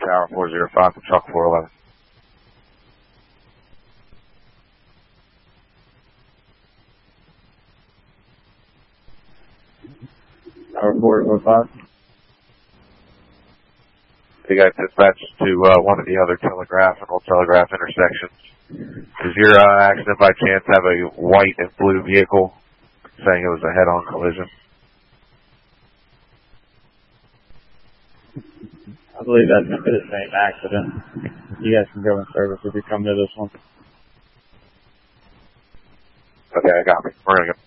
Tower 405 to Chalk 411. Tower 405. You guys dispatch to one of the other telegraph and old telegraph intersections. Does your accident by chance have a white and blue vehicle saying it was a head-on collision? I believe that's going to be the same accident. You guys can go in service if you come to this one. Okay, I got me. We're going to go.